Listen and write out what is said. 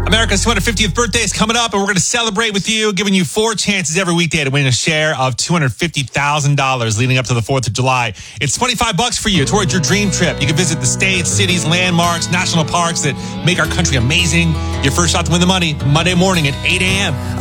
America's 250th birthday is coming up, and we're going to celebrate with you, giving you 4 chances every weekday to win a share of $250,000 leading up to the 4th of July. It's $25 for you towards your dream trip. You can visit the states, cities, landmarks, national parks that make our country amazing. Your first shot to win the money, Monday morning at 8 a.m.